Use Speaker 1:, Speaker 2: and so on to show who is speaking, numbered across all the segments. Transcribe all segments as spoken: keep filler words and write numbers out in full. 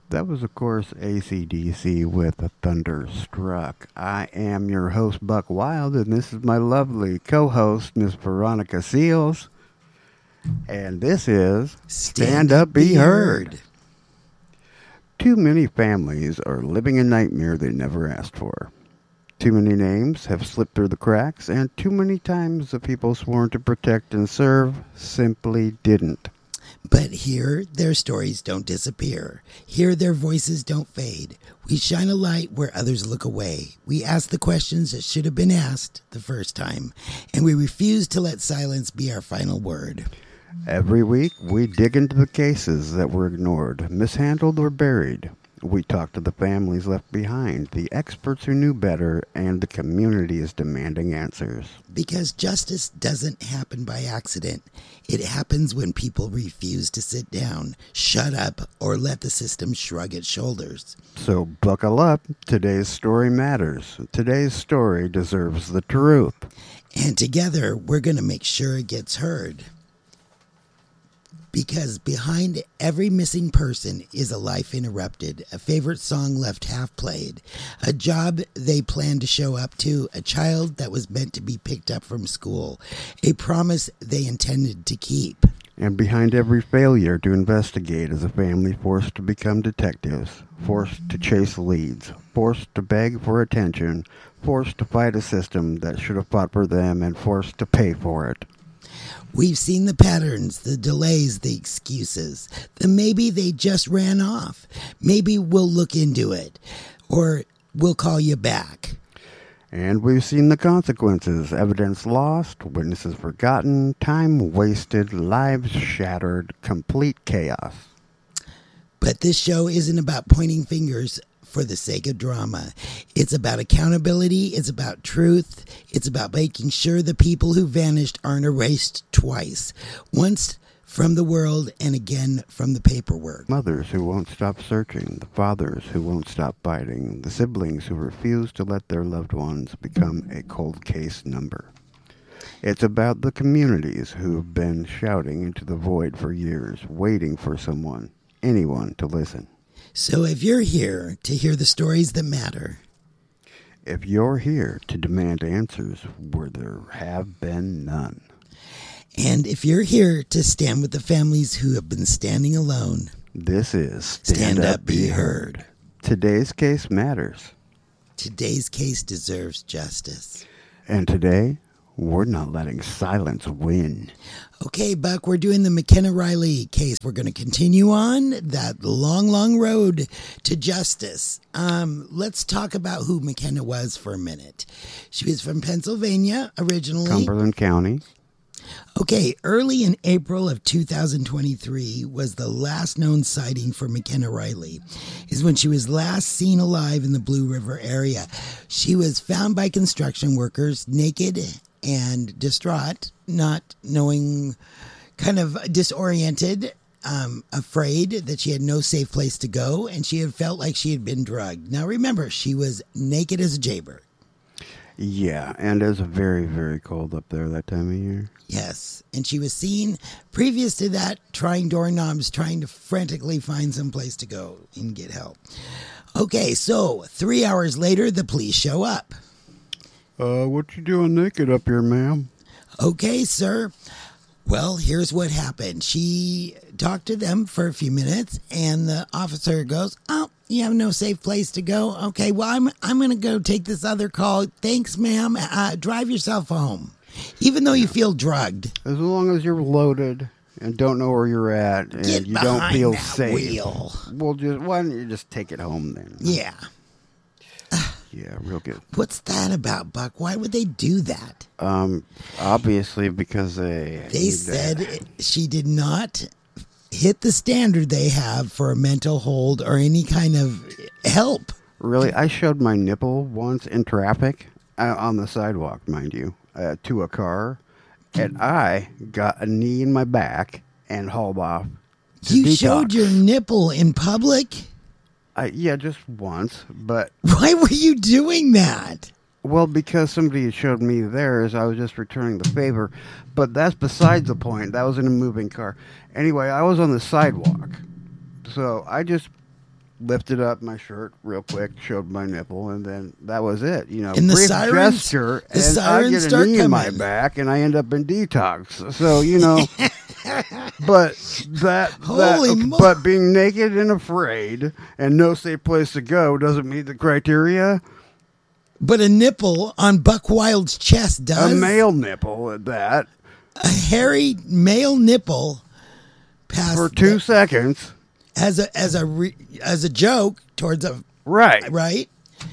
Speaker 1: That was, of course, A C D C with Thunderstruck. I am your host, Buck Wild, and this is my lovely co-host, Miss Veronica Seals. And this is Stand, Stand Up, Be Heard. Heard. Too many families are living a nightmare they never asked for. Too many names have slipped through the cracks, and too many times the people sworn to protect and serve simply didn't.
Speaker 2: But here, their stories don't disappear. Here, their voices don't fade. We shine a light where others look away. We ask the questions that should have been asked the first time, and we refuse to let silence be our final word.
Speaker 1: Every week, we dig into the cases that were ignored, mishandled, or buried. We talk to the families left behind, the experts who knew better, and the community is demanding answers.
Speaker 2: Because justice doesn't happen by accident. It happens when people refuse to sit down, shut up, or let the system shrug its shoulders.
Speaker 1: So buckle up. Today's story matters. Today's story deserves the truth.
Speaker 2: And together, we're going to make sure it gets heard. Because behind every missing person is a life interrupted, a favorite song left half played, a job they planned to show up to, a child that was meant to be picked up from school, a promise they intended to keep.
Speaker 1: And behind every failure to investigate is a family forced to become detectives, forced to chase leads, forced to beg for attention, forced to fight a system that should have fought for them, and forced to pay for it.
Speaker 2: We've seen the patterns, the delays, the excuses. The maybe they just ran off. Maybe we'll look into it. Or we'll call you back.
Speaker 1: And we've seen the consequences. Evidence lost, witnesses forgotten, time wasted, lives shattered, complete chaos.
Speaker 2: But this show isn't about pointing fingers for the sake of drama. It's about accountability. It's about truth. It's about making sure the people who vanished aren't erased twice. Once from the world and again from the paperwork.
Speaker 1: Mothers who won't stop searching. The fathers who won't stop fighting. The siblings who refuse to let their loved ones become a cold case number. It's about the communities who have been shouting into the void for years, waiting for someone, anyone to listen.
Speaker 2: So if you're here to hear the stories that matter,
Speaker 1: if you're here to demand answers where there have been none,
Speaker 2: and if you're here to stand with the families who have been standing alone,
Speaker 1: this is
Speaker 2: Stand, Stand Up, Up Be Heard. Heard.
Speaker 1: Today's case matters.
Speaker 2: Today's case deserves justice.
Speaker 1: And today, we're not letting silence win.
Speaker 2: Okay, Buck, we're doing the McKenna Riley case. We're going to continue on that long, long road to justice. Um, let's talk about who McKenna was for a minute. She was from Pennsylvania originally.
Speaker 1: Cumberland County.
Speaker 2: Okay, early in April of two thousand twenty-three was the last known sighting for McKenna Riley, is when she was last seen alive in the Blue River area. She was found by construction workers naked and distraught, not knowing, kind of disoriented, um, afraid that she had no safe place to go, and she had felt like she had been drugged. Now remember, she was naked as a jaybird.
Speaker 1: Yeah, and it was very, very cold up there that time of year.
Speaker 2: Yes, and she was seen previous to that trying doorknobs, trying to frantically find some place to go and get help. Okay, so three hours later, the police show up.
Speaker 1: Uh, what you doing naked up here, ma'am?
Speaker 2: Okay, sir. Well, here's what happened. She talked to them for a few minutes, and the officer goes, "Oh, you have no safe place to go? Okay, well, I'm I'm going to go take this other call. Thanks, ma'am. Uh, drive yourself home, even though you feel drugged.
Speaker 1: As long as you're loaded and don't know where you're at and
Speaker 2: Get
Speaker 1: you don't feel
Speaker 2: that
Speaker 1: safe.
Speaker 2: Wheel.
Speaker 1: Well, just why don't you just take it home then?
Speaker 2: Yeah.
Speaker 1: Yeah, real good.
Speaker 2: What's that about, Buck? Why would they do that?
Speaker 1: Um, obviously because they...
Speaker 2: They said that. She did not hit the standard they have for a mental hold or any kind of help.
Speaker 1: Really? I showed my nipple once in traffic, uh, on the sidewalk, mind you, uh, to a car, and I got a knee in my back and hauled off to
Speaker 2: You
Speaker 1: detox.
Speaker 2: showed your nipple in public?
Speaker 1: Uh, yeah, just once, but...
Speaker 2: Why were you doing that?
Speaker 1: Well, because somebody had showed me theirs, I was just returning the favor. But that's besides the point. That was in a moving car. Anyway, I was on the sidewalk. So I just lifted up my shirt real quick, showed my nipple, and then that was it. You know,
Speaker 2: And the
Speaker 1: brief
Speaker 2: sirens-
Speaker 1: gesture,
Speaker 2: the
Speaker 1: and I
Speaker 2: sirens
Speaker 1: get a
Speaker 2: start
Speaker 1: knee in my
Speaker 2: coming.
Speaker 1: back, and I end up in detox. So you know, but that,
Speaker 2: Holy
Speaker 1: that
Speaker 2: mo-
Speaker 1: but being naked and afraid and no safe place to go doesn't meet the criteria.
Speaker 2: But a nipple on Buck Wild's chest does.
Speaker 1: A male nipple at that
Speaker 2: A hairy male nipple past
Speaker 1: for two
Speaker 2: the-
Speaker 1: seconds.
Speaker 2: as a as a re, as a joke towards a
Speaker 1: Right.
Speaker 2: right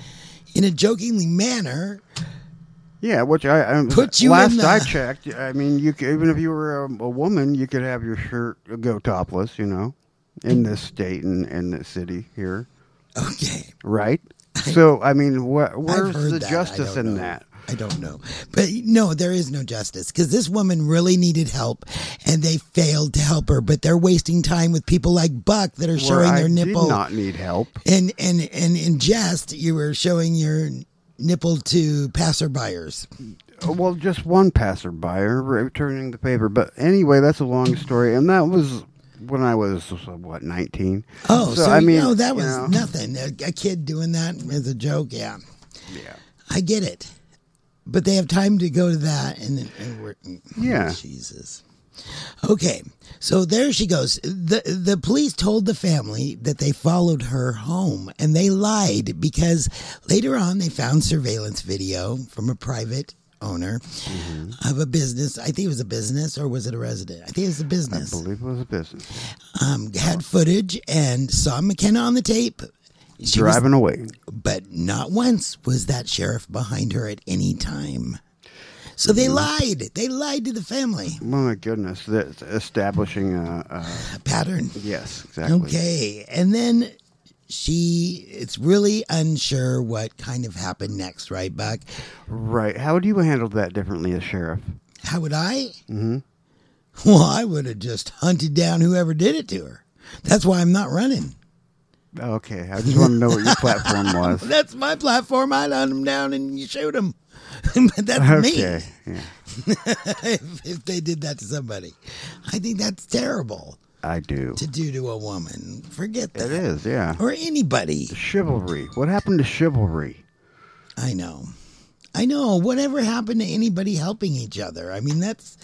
Speaker 2: in a jokingly manner.
Speaker 1: Yeah, which I, I
Speaker 2: Put you
Speaker 1: last
Speaker 2: in the-
Speaker 1: I checked. I mean, you could, even if you were a, a woman, you could have your shirt go topless. You know, in this state and in this city here,
Speaker 2: Okay,
Speaker 1: right? So I mean, wh-
Speaker 2: I've
Speaker 1: where's
Speaker 2: heard
Speaker 1: the
Speaker 2: that.
Speaker 1: justice
Speaker 2: I don't
Speaker 1: in
Speaker 2: know.
Speaker 1: that?
Speaker 2: I don't know, but no, there is no justice because this woman really needed help, and they failed to help her. But they're wasting time with people like Buck that are
Speaker 1: Where
Speaker 2: showing
Speaker 1: I
Speaker 2: their nipple.
Speaker 1: did not need help.
Speaker 2: And and and in jest, you were showing your nipple to passerbyers.
Speaker 1: Well, just one passerby returning the paper. But anyway, that's a long story, and that was when I was what nineteen.
Speaker 2: Oh, so,
Speaker 1: I mean,
Speaker 2: no, that
Speaker 1: you
Speaker 2: was
Speaker 1: know,
Speaker 2: nothing. A, a kid doing that as a joke, yeah.
Speaker 1: Yeah.
Speaker 2: I get it. But they have time to go to that and, and we're
Speaker 1: Yeah.
Speaker 2: Jesus. Okay. So there she goes. The the police told the family that they followed her home, and they lied because later on they found surveillance video from a private owner
Speaker 1: Mm-hmm.
Speaker 2: of a business. I think it was a business, or was it a resident? I think it was a
Speaker 1: I
Speaker 2: business.
Speaker 1: believe it was a business.
Speaker 2: Um, had footage and saw McKenna on the tape. She was-
Speaker 1: Driving away.
Speaker 2: but not once was that sheriff behind her at any time. So they lied. They lied to the family.
Speaker 1: Oh my goodness, that's establishing a, a
Speaker 2: A pattern.
Speaker 1: yes, exactly.
Speaker 2: Okay. And then she, it's really unsure what kind of happened next, right, Buck?
Speaker 1: Right. How would you handle that differently as sheriff?
Speaker 2: How would I?
Speaker 1: Mm-hmm.
Speaker 2: Well, I would have just hunted down whoever did it to her. That's why I'm not running.
Speaker 1: Okay, I just want to know what your platform was.
Speaker 2: That's my platform. I'd hunt them down and you shoot them. But that's me.
Speaker 1: Okay. Yeah.
Speaker 2: if, if they did that to somebody. I think that's terrible
Speaker 1: I do.
Speaker 2: to do to a woman. Forget that.
Speaker 1: It is, yeah.
Speaker 2: Or anybody.
Speaker 1: Chivalry. What happened to chivalry?
Speaker 2: I know. I know. Whatever happened to anybody helping each other? I mean, that's.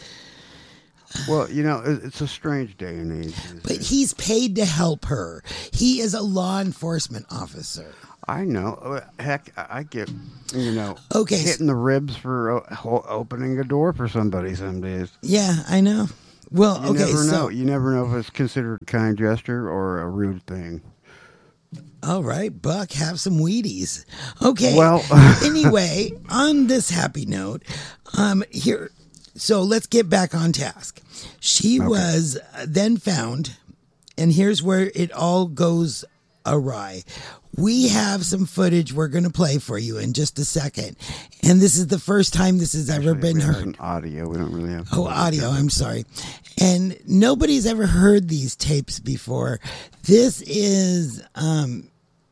Speaker 1: Well, you know, it- it's a strange day and age.
Speaker 2: But he's paid to help her. He is a law enforcement officer.
Speaker 1: I know. Uh, Heck, I I get, you know,
Speaker 2: Okay.
Speaker 1: hitting the ribs for o- ho- opening a door for somebody some days.
Speaker 2: Yeah, I know. Well,
Speaker 1: You
Speaker 2: okay,
Speaker 1: never
Speaker 2: so.
Speaker 1: know. You never know if it's considered a kind gesture or a rude thing.
Speaker 2: All right, Buck, have some Wheaties. Okay.
Speaker 1: Well-
Speaker 2: anyway, on this happy note, um, here, so let's get back on task. She was then found, and here's where it all goes awry. We have some footage we're going to play for you in just a second, and this is the first time this has ever been
Speaker 1: We have
Speaker 2: heard.
Speaker 1: some audio. We don't really have.
Speaker 2: Oh, audio. I'm sorry. And nobody's ever heard these tapes before. This is um,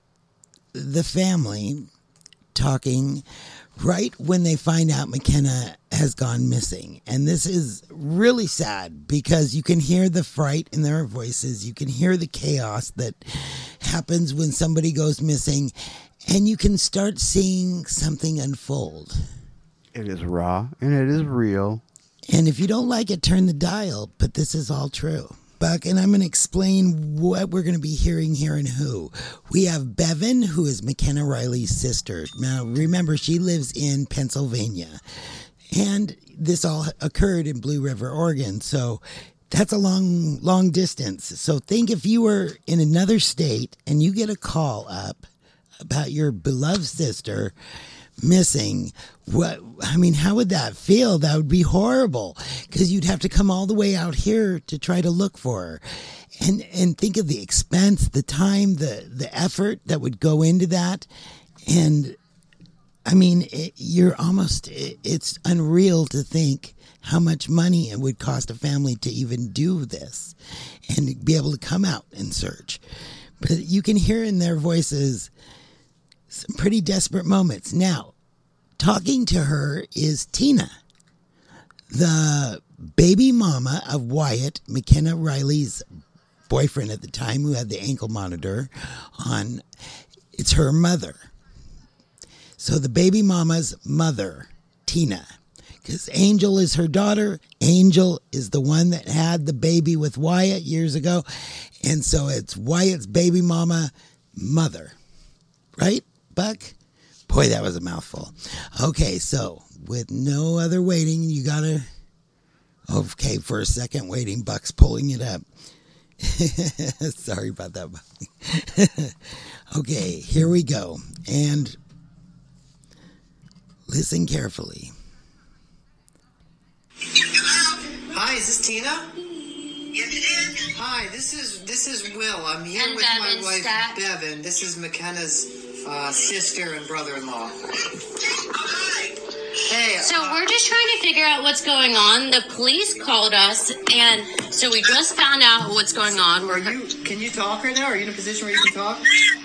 Speaker 2: the family talking right when they find out McKenna has gone missing. And this is really sad because you can hear the fright in their voices. You can hear the chaos that happens when somebody goes missing. And you can start seeing something unfold.
Speaker 1: It is raw and it is real.
Speaker 2: And if you don't like it, turn the dial. But this is all true. Buck, and I'm going to explain what we're going to be hearing here and who. We have Bevan, who is McKenna Riley's sister. Now, remember, she lives in Pennsylvania. And this all occurred in Blue River, Oregon. So that's a long, long distance. So think if you were in another state and you get a call up about your beloved sister missing, what I mean, how would that feel? That would be horrible because you'd have to come all the way out here to try to look for her, and and think of the expense, the time, the the effort that would go into that, and I mean, it, you're almost it, it's unreal to think how much money it would cost a family to even do this and be able to come out and search. But you can hear in their voices some pretty desperate moments. Now, talking to her is Tina, the baby mama of Wyatt, McKenna Riley's boyfriend at the time who had the ankle monitor on. It's her mother. So the baby mama's mother, Tina, because Angel is her daughter. Angel is the one that had the baby with Wyatt years ago. And so it's Wyatt's baby mama, mother. Right, Buck? Boy, that was a mouthful. Okay, so with no other waiting, you got to... Okay, for a second waiting, Buck's pulling it up. Sorry about that, Buck. Okay, here we go. And... listen carefully.
Speaker 3: Hi, is this Tina?
Speaker 4: Yes, it is.
Speaker 3: Hi, this is this is Will. I'm here
Speaker 5: And
Speaker 3: with
Speaker 5: Bevan's
Speaker 3: my wife
Speaker 5: dad.
Speaker 3: Bevan. This is McKenna's uh, sister and brother-in-law.
Speaker 4: Hi.
Speaker 3: Hey,
Speaker 5: So
Speaker 3: uh,
Speaker 5: we're just trying to figure out what's going on. The police called us, and so we just found out what's going on.
Speaker 3: are
Speaker 5: We're
Speaker 3: you? Can you talk right now? Are you in a position where you can talk?
Speaker 4: Oh,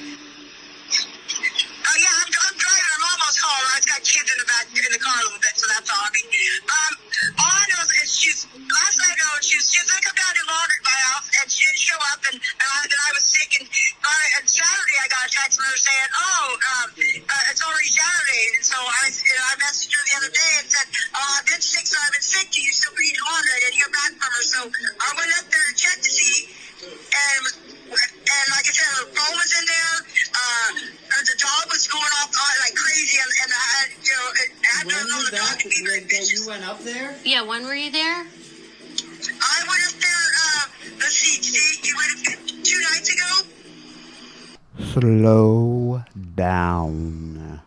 Speaker 4: yeah, I'm, I'm driving. I'm almost home. I've got kids in the back, in the car a little bit, so that's all. I mean, um, all I know is she's, last night, I know, she was, she was going to come down and do laundry at my house, and she didn't show up, and, and I, then I was sick, and, uh, and Saturday I got a text from her saying, oh, um, uh, it's already Saturday, and so I, and I messaged her the other day and said, oh, I've been sick, so I've been sick, do you still need laundry? I didn't hear back from her, so I went up there to check to see, and, and like I said, her phone was in there, uh, the dog was going off uh, like crazy, and, and I, you know, it, I had to
Speaker 3: When
Speaker 4: know
Speaker 3: was
Speaker 4: the dog
Speaker 3: that
Speaker 4: to be very
Speaker 3: that that you
Speaker 4: vicious.
Speaker 3: went up there?
Speaker 5: Yeah, when were you there?
Speaker 4: I went up there, uh, let's see, see, you went up two nights ago?
Speaker 1: Slow down.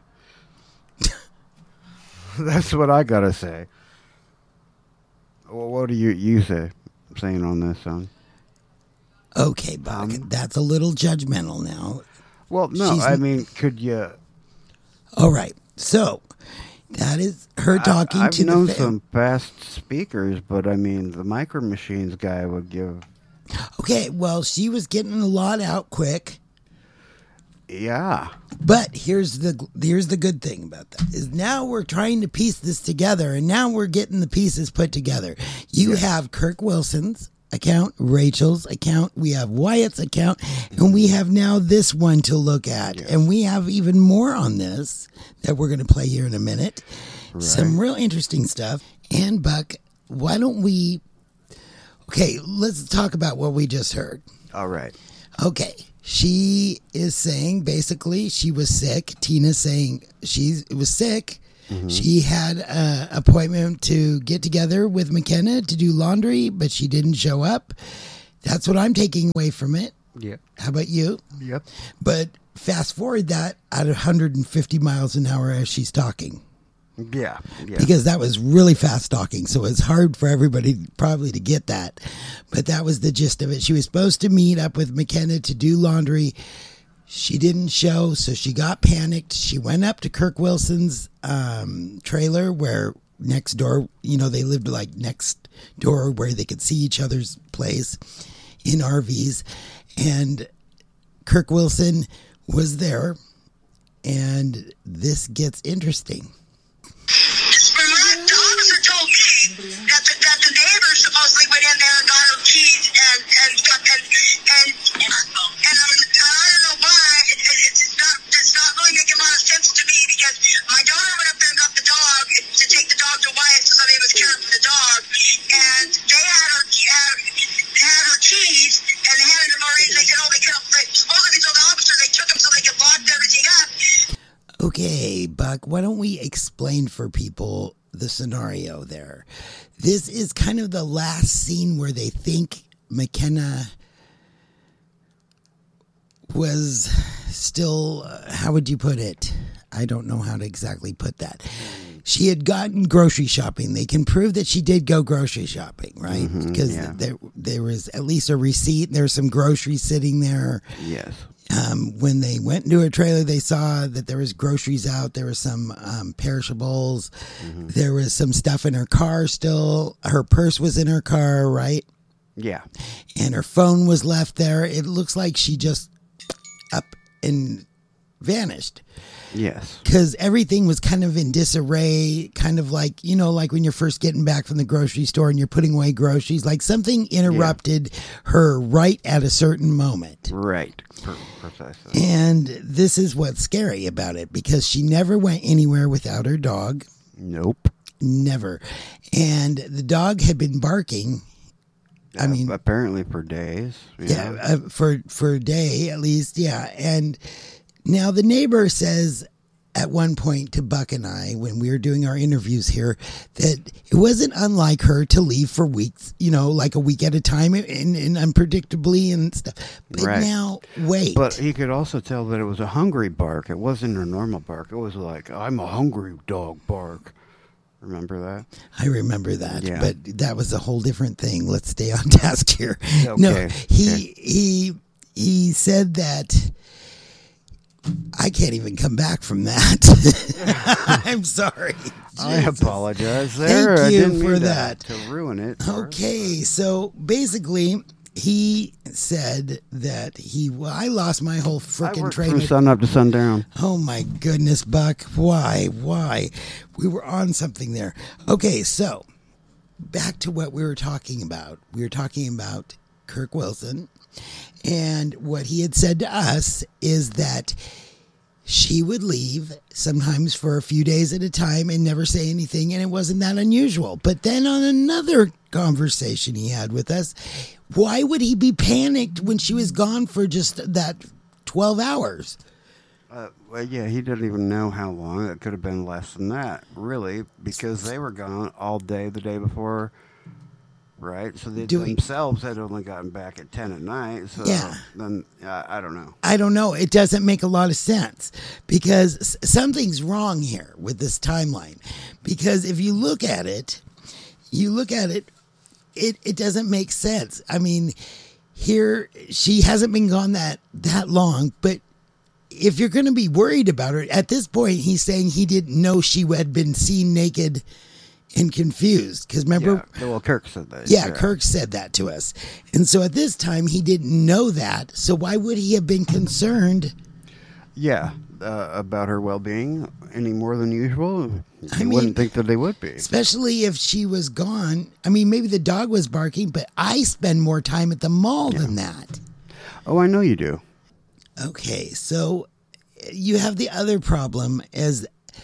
Speaker 1: That's what I gotta say. Well, what do you you say saying on this, son?
Speaker 2: Okay, Buck,
Speaker 1: Um,
Speaker 2: that's a little judgmental now.
Speaker 1: Well, no,
Speaker 2: She's-
Speaker 1: I mean, could you?
Speaker 2: All right, so that is her talking
Speaker 1: I, I've
Speaker 2: to
Speaker 1: known
Speaker 2: the fa-
Speaker 1: some past speakers, but I mean, the Micro Machines guy would give.
Speaker 2: Okay, well, she was getting a lot out quick.
Speaker 1: Yeah,
Speaker 2: But here's the here's the good thing about that is now we're trying to piece this together, and now we're getting the pieces put together. You have Kirk Wilson's account, Rachel's account, we have Wyatt's account, and we have now this one to look at, and we have even more on this that we're going to play here in a minute. Some real interesting stuff. And Buck, why don't we? Okay, let's talk about what we just heard.
Speaker 1: all right.
Speaker 2: Okay. She is saying basically she was sick. Tina's saying she was sick. She had an appointment to get together with McKenna to do laundry, but she didn't show up. That's what I'm taking away from it.
Speaker 1: Yep.
Speaker 2: How about you?
Speaker 1: Yep.
Speaker 2: But fast forward that at one hundred fifty miles an hour as she's talking.
Speaker 1: Yeah. Yeah.
Speaker 2: Because that was really fast talking, so it's hard for everybody probably to get that. But that was the gist of it. She was supposed to meet up with McKenna to do laundry. She didn't show, so she got panicked. She went up to Kirk Wilson's um, trailer where next door, you know, they lived like next door where they could see each other's place in R Vs. And Kirk Wilson was there, and this gets interesting.
Speaker 4: Vermont, the officer told me that the, that the neighbor supposedly went in there and got her keys and and got and and and, and I'm, I don't know why it, it, it's not it's not really making a lot of sense to me because my daughter went up there and got the dog to take the dog to Wyatt so somebody was caring for the dog and they had her had, had her keys and they handed them already. They said, oh, they could they, supposedly told the officer they took them so they could lock everything up.
Speaker 2: Okay, Buck, why don't we explain for people the scenario there? This is kind of the last scene where they think McKenna was still, uh, how would you put it? I don't know how to exactly put that. She had gotten grocery shopping. They can prove that she did go grocery shopping, right? Because
Speaker 1: yeah.
Speaker 2: there, there was at least a receipt. There's some groceries sitting there.
Speaker 1: Yes.
Speaker 2: Um, when they went into her trailer, they saw that there was groceries out. There was some um, perishables. There was some stuff in her car still. Her purse was in her car, right?
Speaker 1: Yeah.
Speaker 2: And her phone was left there. It looks like she just up and vanished.
Speaker 1: Yes.
Speaker 2: Because everything was kind of in disarray, kind of like, you know, like when you're first getting back from the grocery store and you're putting away groceries, like something interrupted yeah. her right at a certain moment.
Speaker 1: Right. Precisely.
Speaker 2: And this is what's scary about it, because she never went anywhere without her dog.
Speaker 1: Nope.
Speaker 2: Never. And the dog had been barking. I
Speaker 1: Uh,
Speaker 2: mean,
Speaker 1: apparently for days.
Speaker 2: yeah, uh, for for a day at least, yeah. And now the neighbor says at one point to Buck and I, when we were doing our interviews here, that it wasn't unlike her to leave for weeks, you know, like a week at a time, and, and unpredictably and stuff. But
Speaker 1: Right.
Speaker 2: now, wait.
Speaker 1: But he could also tell that it was a hungry bark. It wasn't a normal bark. It was like, I'm a hungry dog bark. Remember that?
Speaker 2: I remember that,
Speaker 1: Yeah.
Speaker 2: but that was a whole different thing. Let's stay on task here.
Speaker 1: Okay,
Speaker 2: No, he
Speaker 1: okay.
Speaker 2: he he said that. I can't even come back from that. I'm sorry.
Speaker 1: I
Speaker 2: Jesus.
Speaker 1: apologize there.
Speaker 2: Thank
Speaker 1: I
Speaker 2: you
Speaker 1: didn't mean
Speaker 2: for
Speaker 1: to-
Speaker 2: that.
Speaker 1: To ruin it. for us.
Speaker 2: Okay, so basically, he said that he. Well, I lost my whole
Speaker 1: I
Speaker 2: freaking
Speaker 1: worked
Speaker 2: train.
Speaker 1: from
Speaker 2: of-
Speaker 1: sun up to sundown.
Speaker 2: Oh my goodness, Buck. Why? Why? We were on something there. Okay, so back to what we were talking about. We were talking about Kirk Wilson, and what he had said to us is that she would leave sometimes for a few days at a time and never say anything, and it wasn't that unusual. But then on another conversation he had with us, why would he be panicked when she was gone for just that twelve hours?
Speaker 1: Uh, well, yeah, he didn't even know how long. It could have been less than that, really, because they were gone all day the day before, right? So they
Speaker 2: Do we-
Speaker 1: themselves had only gotten back at ten at night. So
Speaker 2: Yeah.
Speaker 1: then, uh, I don't know.
Speaker 2: I don't know. It doesn't make a lot of sense, because s- something's wrong here with this timeline. Because if you look at it, you look at it, it, it doesn't make sense. I mean, here she hasn't been gone that, that long, but if you're going to be worried about her, at this point, he's saying he didn't know she had been seen naked and confused. Because remember,
Speaker 1: Yeah, well, Kirk said that.
Speaker 2: yeah, Kirk said that to us. And so at this time, he didn't know that. So why would he have been concerned?
Speaker 1: Yeah, uh, about her well-being any more than usual. You
Speaker 2: I mean-
Speaker 1: wouldn't think that they would be.
Speaker 2: Especially if she was gone. I mean, maybe the dog was barking, but I spend more time at the mall than that.
Speaker 1: Oh, I know you do.
Speaker 2: Okay, so you have the other problem is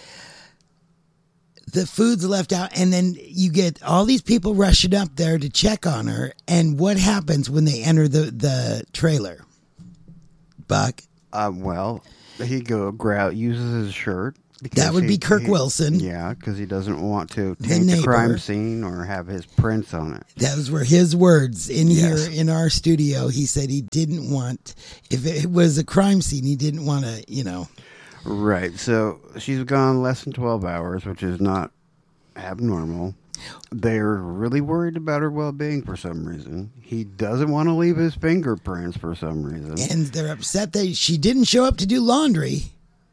Speaker 2: the food's left out, and then you get all these people rushing up there to check on her. And what happens when they enter the, the trailer? Buck?
Speaker 1: Uh, well, he go grab uses his shirt. because
Speaker 2: That would
Speaker 1: he-
Speaker 2: be Kirk
Speaker 1: he-
Speaker 2: Wilson.
Speaker 1: Yeah, because he doesn't want to
Speaker 2: The
Speaker 1: taint the, crime
Speaker 2: neighbor.
Speaker 1: scene or have his prints on it.
Speaker 2: Those were his words in
Speaker 1: Yes.
Speaker 2: here in our studio. He said he didn't want, if it was a crime scene, he didn't want to, you know.
Speaker 1: Right. So she's gone less than twelve hours, which is not abnormal. They're really worried about her well-being for some reason. He doesn't want to leave his fingerprints for some reason.
Speaker 2: And they're upset that she didn't show up to do laundry.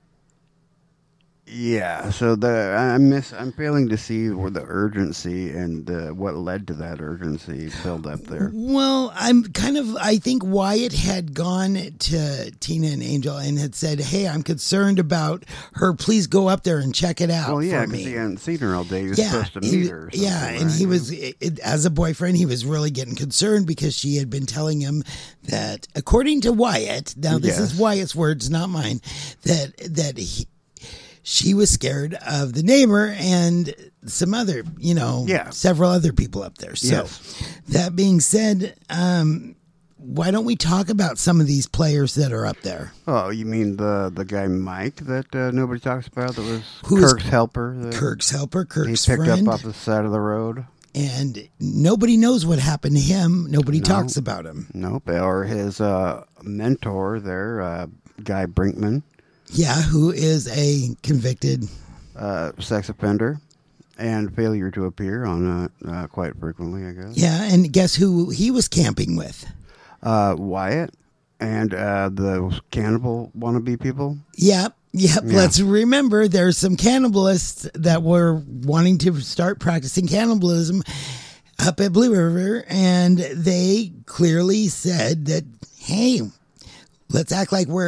Speaker 1: Yeah, so the I miss I'm failing to see where the urgency and uh, what led to that urgency build up there.
Speaker 2: Well, I'm kind of, I think Wyatt had gone to Tina and Angel and had said, hey, I'm concerned about her. Please go up there and check it out
Speaker 1: Well, yeah,
Speaker 2: for
Speaker 1: because
Speaker 2: me.
Speaker 1: he hadn't seen her all day. He was
Speaker 2: Yeah,
Speaker 1: supposed to
Speaker 2: he-
Speaker 1: meet her. or
Speaker 2: yeah,
Speaker 1: something,
Speaker 2: and
Speaker 1: right?
Speaker 2: he was, it, as a boyfriend, he was really getting concerned because she had been telling him that, according to Wyatt, now this
Speaker 1: Yes.
Speaker 2: is Wyatt's words, not mine, that that he, she was scared of the neighbor and some other, you know,
Speaker 1: Yeah.
Speaker 2: several other people up there. So,
Speaker 1: Yes.
Speaker 2: that being said, um, why don't we talk about some of these players that are up there?
Speaker 1: Oh, you mean the the guy Mike that uh, nobody talks about? That was
Speaker 2: Who is
Speaker 1: Kirk's helper. That
Speaker 2: Kirk's helper,
Speaker 1: he
Speaker 2: Kirk's
Speaker 1: picked
Speaker 2: friend,
Speaker 1: up off the side of the road.
Speaker 2: and nobody knows what happened to him. Nobody
Speaker 1: No.
Speaker 2: talks about him.
Speaker 1: Nope. Or his uh, mentor there, uh, Guy Brinkman,
Speaker 2: Yeah, who is a convicted.
Speaker 1: uh, sex offender, and failure to appear on uh, uh, quite frequently, I guess.
Speaker 2: Yeah, and guess who he was camping with?
Speaker 1: Uh, Wyatt and uh, the cannibal wannabe people.
Speaker 2: Yep, yep.
Speaker 1: Yeah.
Speaker 2: Let's remember there's some cannibalists that were wanting to start practicing cannibalism up at Blue River, and they clearly said that, hey, let's act like we're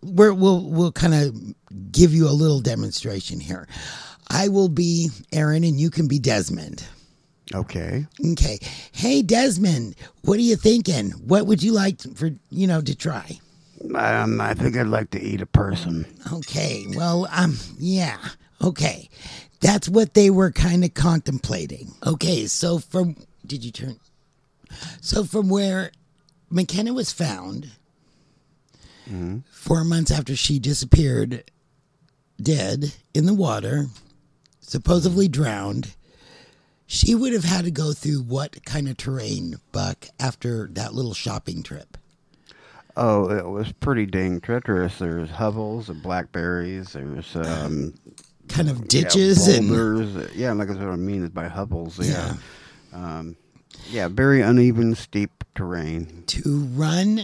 Speaker 2: we're, we'll we'll kind of give you a little demonstration here. I will be Aaron, and you can be Desmond.
Speaker 1: Okay.
Speaker 2: Okay. Hey, Desmond, what are you thinking? What would you like for you know to try?
Speaker 1: Um, I think I'd like to eat a person.
Speaker 2: Okay. Well, um, yeah. Okay. That's what they were kind of contemplating. Okay. So from did you turn? So from where McKenna was found, mm-hmm. four months after she disappeared, dead in the water, supposedly drowned. She would have had to go through what kind of terrain, Buck, after that little shopping trip?
Speaker 1: Oh, it was pretty dang treacherous. There's hovels and blackberries. There's um,
Speaker 2: kind of ditches
Speaker 1: yeah,
Speaker 2: and
Speaker 1: boulders. Yeah, like that's what I mean is by hovels. Yeah, yeah, um, yeah, very uneven, steep terrain.
Speaker 2: To run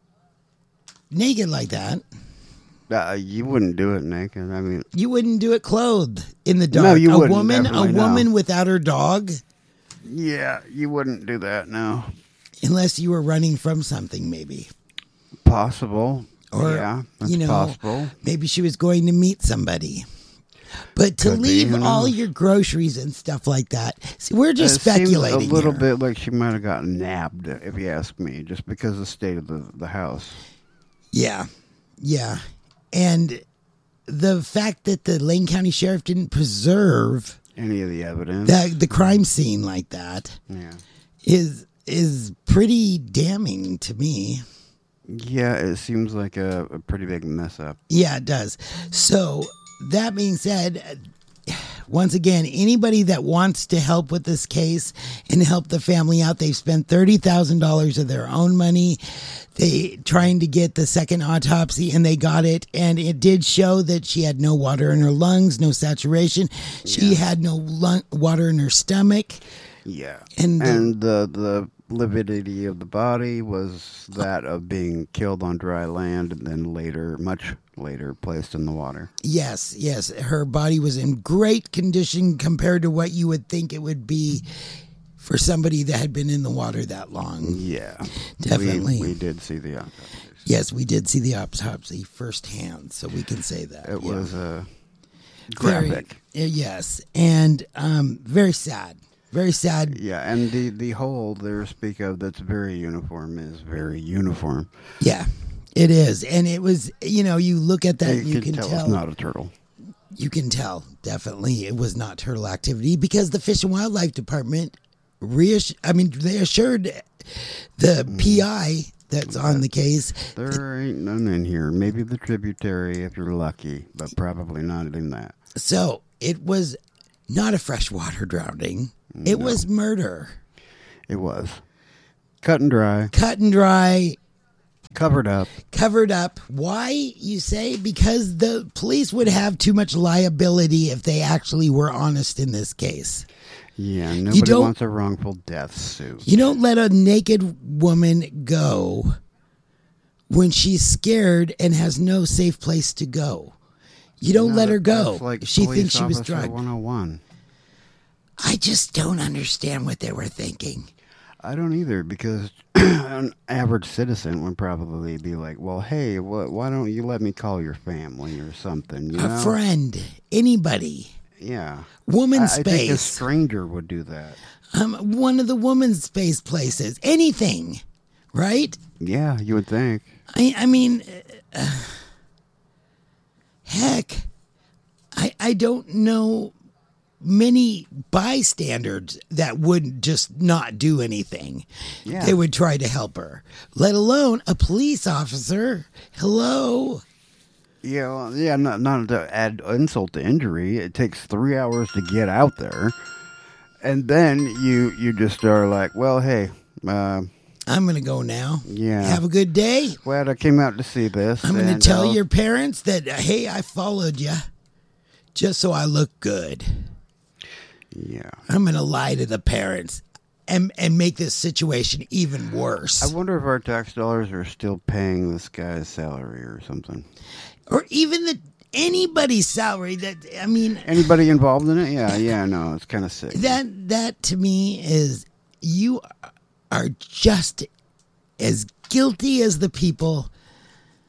Speaker 2: naked like that.
Speaker 1: Uh, you wouldn't do it naked. I mean,
Speaker 2: you wouldn't do it clothed in the dark.
Speaker 1: No, you
Speaker 2: a
Speaker 1: wouldn't.
Speaker 2: Woman, a woman
Speaker 1: no.
Speaker 2: without her dog.
Speaker 1: Yeah, you wouldn't do that. No,
Speaker 2: unless you were running from something, maybe.
Speaker 1: Possible.
Speaker 2: Or
Speaker 1: yeah, that's
Speaker 2: you know,
Speaker 1: possible.
Speaker 2: Maybe she was going to meet somebody. But to
Speaker 1: Could
Speaker 2: leave
Speaker 1: be,
Speaker 2: all your groceries and stuff like that, see, we're just
Speaker 1: it
Speaker 2: speculating.
Speaker 1: Seems a little
Speaker 2: here.
Speaker 1: bit like she might have gotten nabbed, if you ask me, just because of the state of the, the house.
Speaker 2: Yeah, yeah, and the fact that the Lane County Sheriff didn't preserve
Speaker 1: any of the evidence,
Speaker 2: the the crime scene like that,
Speaker 1: yeah,
Speaker 2: is is pretty damning to me.
Speaker 1: Yeah, it seems like a, a pretty big mess up.
Speaker 2: Yeah, it does. So that being said, once again, anybody that wants to help with this case and help the family out, they've spent thirty thousand dollars of their own money. They trying to get the second autopsy, and they got it. And it did show that she had no water in her lungs, no saturation. She
Speaker 1: Yeah.
Speaker 2: had no lung, water in her stomach.
Speaker 1: Yeah,
Speaker 2: And the-
Speaker 1: and the the lividity of the body was that of being killed on dry land and then later, much later, placed in the water.
Speaker 2: Yes, yes. Her body was in great condition compared to what you would think it would be for somebody that had been in the water that long.
Speaker 1: Yeah,
Speaker 2: Definitely.
Speaker 1: We, we did see the autopsy.
Speaker 2: Yes, we did see the autopsy firsthand, so we can say that.
Speaker 1: It
Speaker 2: yeah.
Speaker 1: was uh,
Speaker 2: Very-
Speaker 1: graphic.
Speaker 2: uh, yes, and um, very sad. Very sad.
Speaker 1: Yeah, and the, the hole they speak of that's very uniform is very uniform.
Speaker 2: Yeah, it is. And it was, you know, you look at that,
Speaker 1: you,
Speaker 2: and you
Speaker 1: can,
Speaker 2: can
Speaker 1: tell,
Speaker 2: tell.
Speaker 1: it's not a turtle.
Speaker 2: You can tell, definitely, it was not turtle activity because the Fish and Wildlife Department, reass- I mean, they assured the P I that's on the case.
Speaker 1: There ain't none in here. Maybe the tributary if you're lucky, but probably not in that.
Speaker 2: So it was not a freshwater drowning. It
Speaker 1: No.
Speaker 2: was murder.
Speaker 1: It was. Cut and dry,
Speaker 2: Cut and dry,
Speaker 1: covered up.
Speaker 2: covered up. Why, you say? Because the police would have too much liability if they actually were honest in this case.
Speaker 1: Yeah, nobody
Speaker 2: don't-
Speaker 1: wants a wrongful death suit.
Speaker 2: You don't let a naked woman go when she's scared and has no safe place to go. You don't
Speaker 1: No,
Speaker 2: let her
Speaker 1: that-
Speaker 2: go
Speaker 1: that's like
Speaker 2: if she
Speaker 1: police
Speaker 2: thinks she was
Speaker 1: officer
Speaker 2: drugged.
Speaker 1: one oh one.
Speaker 2: I just don't understand what they were thinking.
Speaker 1: I don't either, because an average citizen would probably be like, well, hey, wh- why don't you let me call your family or something? You
Speaker 2: A
Speaker 1: know?
Speaker 2: friend, anybody,
Speaker 1: Yeah.
Speaker 2: woman
Speaker 1: I, I think a
Speaker 2: space,
Speaker 1: stranger would do that.
Speaker 2: um, one of the woman's space places, anything, right?
Speaker 1: Yeah, you would think.
Speaker 2: I, I mean, uh, heck, I, I don't know many bystanders that would just not do anything.
Speaker 1: Yeah.
Speaker 2: They would try to help her, let alone a police officer. Hello.
Speaker 1: Yeah, well, yeah, not, not to add insult to injury. It takes three hours to get out there. And then you, you just are like, well, hey, uh,
Speaker 2: I'm going to go now.
Speaker 1: Yeah.
Speaker 2: Have a good day.
Speaker 1: glad I came out to see this.
Speaker 2: I'm going
Speaker 1: and,
Speaker 2: to tell
Speaker 1: uh,
Speaker 2: your parents that, uh, hey, I followed you just so I look good.
Speaker 1: Yeah.
Speaker 2: I'm going to lie to the parents and, and make this situation even worse.
Speaker 1: I wonder if our tax dollars are still paying this guy's salary or something.
Speaker 2: Or even the anybody's salary. That I mean,
Speaker 1: Anybody involved in it? Yeah, yeah, no, it's kind of sick.
Speaker 2: that that to me is you are just as guilty as the people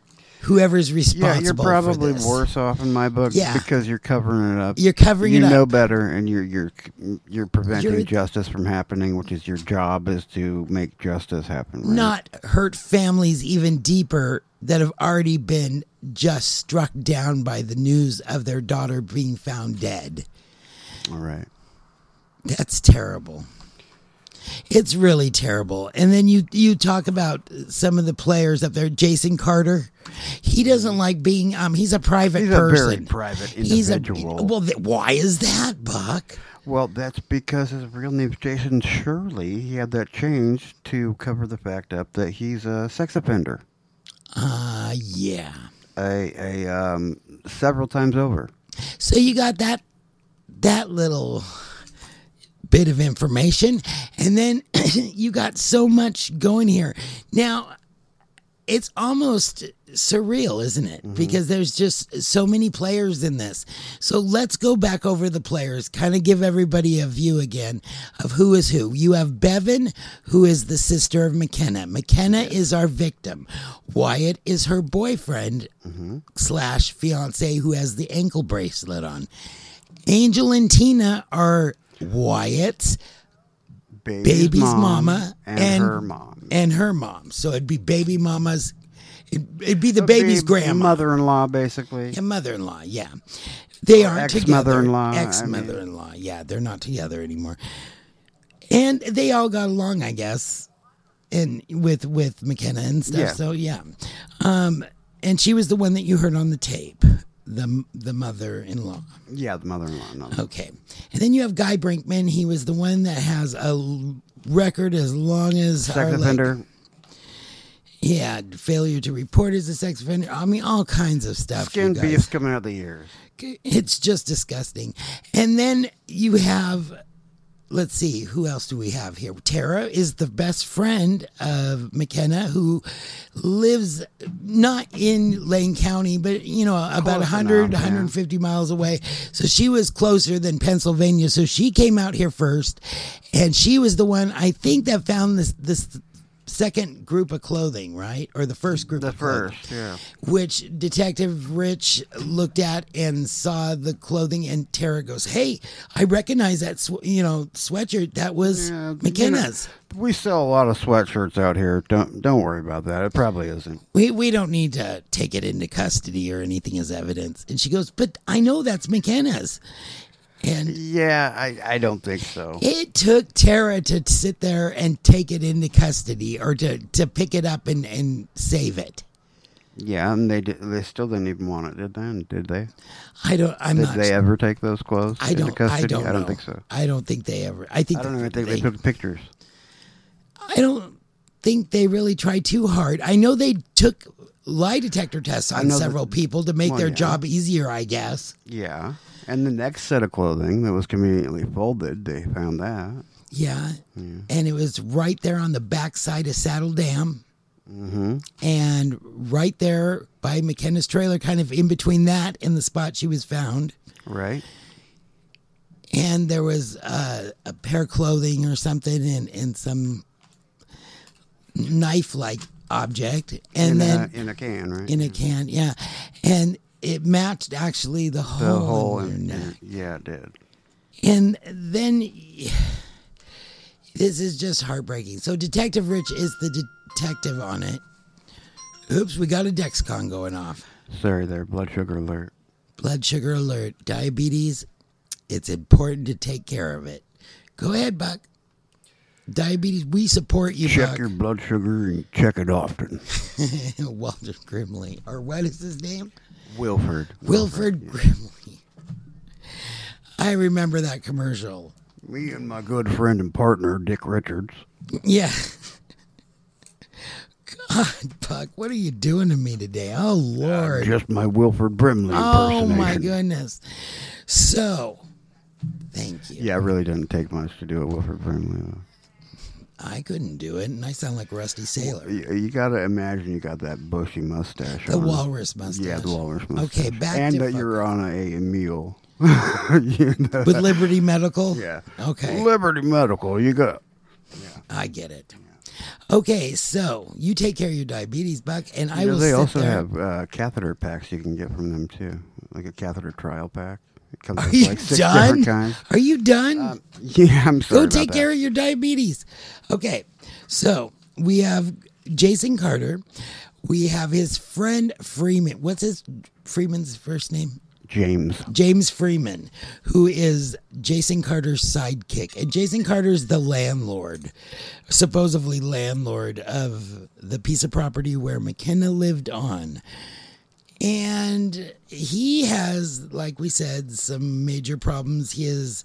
Speaker 2: whoever's
Speaker 1: Yeah,
Speaker 2: responsible.
Speaker 1: you're probably
Speaker 2: for this.
Speaker 1: worse off in my book
Speaker 2: Yeah.
Speaker 1: because you're covering it up.
Speaker 2: You're covering
Speaker 1: you
Speaker 2: it up.
Speaker 1: know better, and you're you're you're preventing
Speaker 2: You're-
Speaker 1: justice from happening, which is your job, is to make justice happen. Right?
Speaker 2: Not hurt families even deeper that have already been just struck down by the news of their daughter being found dead.
Speaker 1: all right.
Speaker 2: That's terrible. It's really terrible. And then you you talk about some of the players up there. Jason Carter, he doesn't like being. Um, he's a private
Speaker 1: He's
Speaker 2: person.
Speaker 1: a very private
Speaker 2: He's a
Speaker 1: individual.
Speaker 2: well. Th- why is that, Buck?
Speaker 1: Well, that's because his real name's Jason Shirley. He had that changed to cover the fact up that he's a sex offender,
Speaker 2: Uh yeah.
Speaker 1: a a um, several times over.
Speaker 2: So you got that that little bit of information, and then you got so much going here. Now, it's almost surreal, isn't it? Because there's just so many players in this. So let's go back over the players, kind of give everybody a view again of who is who. You have Bevan, who is the sister of McKenna. McKenna is our victim. Wyatt is her boyfriend slash fiance who has the ankle bracelet on. Angel and Tina are Wyatt's
Speaker 1: Baby's,
Speaker 2: baby's
Speaker 1: mom
Speaker 2: mama
Speaker 1: and,
Speaker 2: and
Speaker 1: her mom.
Speaker 2: and her mom. So it'd be baby mama's. It'd, it'd be the
Speaker 1: It'd
Speaker 2: baby's
Speaker 1: be
Speaker 2: grandma
Speaker 1: mother-in-law, basically.
Speaker 2: and mother-in-law. Yeah, they
Speaker 1: Or
Speaker 2: aren't
Speaker 1: ex-mother-in-law,
Speaker 2: together.
Speaker 1: I mean.
Speaker 2: Ex-mother-in-law. Yeah, they're not together anymore. And they all got along, I guess, and with with McKenna and stuff.
Speaker 1: Yeah.
Speaker 2: So yeah, um, and she was the one that you heard on the tape. The the mother-in-law.
Speaker 1: Yeah, the mother-in-law. No.
Speaker 2: Okay. And then you have Guy Brinkman. He was the one that has a l- record as long as
Speaker 1: Sex
Speaker 2: our, like,
Speaker 1: offender.
Speaker 2: he had failure to report as a sex offender. I mean, all kinds of stuff.
Speaker 1: Skin
Speaker 2: you guys.
Speaker 1: beefs coming out the ears.
Speaker 2: It's just disgusting. And then you have, let's see, who else do we have here? Tara is the best friend of McKenna, who lives not in Lane County, but, you know, about
Speaker 1: Close
Speaker 2: one hundred,
Speaker 1: enough, yeah.
Speaker 2: one hundred fifty miles away. So she was closer than Pennsylvania. So she came out here first, and she was the one, I think, that found this this second group of clothing, right? Or the first group
Speaker 1: The
Speaker 2: of clothing.
Speaker 1: first, yeah.
Speaker 2: Which Detective Rich looked at and saw the clothing, and Tara goes, "Hey, I recognize that sw- you know sweatshirt. That was
Speaker 1: Yeah,
Speaker 2: McKenna's."
Speaker 1: you know, we sell a lot of sweatshirts out here. Don't don't worry about that. It probably isn't.
Speaker 2: We we don't need to take it into custody or anything as evidence. And she goes, "But I know that's McKenna's." And
Speaker 1: Yeah, I, I don't think so.
Speaker 2: it took Tara to sit there and take it into custody, or to, to pick it up and, and save it.
Speaker 1: Yeah, and they did, they still didn't even want it, did they? Did they?
Speaker 2: I don't. I'm
Speaker 1: Did
Speaker 2: not.
Speaker 1: they ever take those clothes
Speaker 2: I
Speaker 1: into
Speaker 2: don't.
Speaker 1: custody?
Speaker 2: I don't.
Speaker 1: I don't
Speaker 2: know.
Speaker 1: think so.
Speaker 2: I don't think they ever. I think.
Speaker 1: I don't
Speaker 2: that
Speaker 1: even think they took pictures.
Speaker 2: I don't think they really tried too hard. I know they took lie detector tests
Speaker 1: I
Speaker 2: on
Speaker 1: know
Speaker 2: several
Speaker 1: that-
Speaker 2: people to make
Speaker 1: well,
Speaker 2: their
Speaker 1: yeah.
Speaker 2: job easier, I guess.
Speaker 1: Yeah. And the next set of clothing that was conveniently folded, they found that.
Speaker 2: Yeah. And it was right there on the backside of Saddle Dam.
Speaker 1: Mm-hmm.
Speaker 2: And right there by McKenna's trailer, kind of in between that and the spot she was found.
Speaker 1: Right?
Speaker 2: And there was uh, a pair of clothing or something, and, and some knife-like object. And
Speaker 1: in
Speaker 2: then
Speaker 1: a, in a can, right?
Speaker 2: in a can, yeah. And it matched actually the
Speaker 1: the
Speaker 2: hole,
Speaker 1: whole,
Speaker 2: in
Speaker 1: in,
Speaker 2: your neck.
Speaker 1: yeah, it did.
Speaker 2: And then this is just heartbreaking. So Detective Rich is the detective on it. Oops, we got a Dexcon going off.
Speaker 1: Sorry there, blood sugar alert.
Speaker 2: Blood sugar alert. Diabetes, it's important to take care of it. Go ahead, Buck. Diabetes, we support you,
Speaker 1: Check
Speaker 2: Buck.
Speaker 1: your blood sugar and check it often.
Speaker 2: Walter Grimley. Or what is his name?
Speaker 1: Wilford.
Speaker 2: Wilford Grimley. I remember that commercial.
Speaker 1: Me and my good friend and partner, Dick Richards.
Speaker 2: Yeah. God, Buck, what are you doing to me today? Oh, Lord.
Speaker 1: Just my Wilford Brimley
Speaker 2: Oh,
Speaker 1: impersonation.
Speaker 2: my goodness. So, thank you.
Speaker 1: Yeah, it really didn't take much to do it, Wilford Brimley. though.
Speaker 2: I couldn't do it, and I sound like Rusty Sailor.
Speaker 1: You, you got to imagine you got that bushy mustache.
Speaker 2: The
Speaker 1: on.
Speaker 2: walrus mustache.
Speaker 1: Yeah, the walrus mustache.
Speaker 2: Okay, back
Speaker 1: and
Speaker 2: to
Speaker 1: that
Speaker 2: fuck-
Speaker 1: you're on a, a mule. You know?
Speaker 2: With Liberty Medical?
Speaker 1: Yeah.
Speaker 2: Okay.
Speaker 1: Liberty Medical, you got.
Speaker 2: I get it. Okay, so you take care of your diabetes, Buck, and I
Speaker 1: You know,
Speaker 2: will
Speaker 1: they
Speaker 2: sit
Speaker 1: also
Speaker 2: there.
Speaker 1: have uh, catheter packs you can get from them too, like a catheter trial pack. It comes
Speaker 2: Are
Speaker 1: with
Speaker 2: you
Speaker 1: like six
Speaker 2: done?
Speaker 1: different kinds.
Speaker 2: Are you done?
Speaker 1: Um, yeah, I'm sorry.
Speaker 2: Go
Speaker 1: about
Speaker 2: take
Speaker 1: that.
Speaker 2: care of your diabetes. Okay, so we have Jason Carter. We have his friend Freeman. What's his Freeman's first name?
Speaker 1: James.
Speaker 2: James Freeman, who is Jason Carter's sidekick. And Jason Carter's the landlord, supposedly landlord of the piece of property where McKenna lived on. And he has, like we said, some major problems. His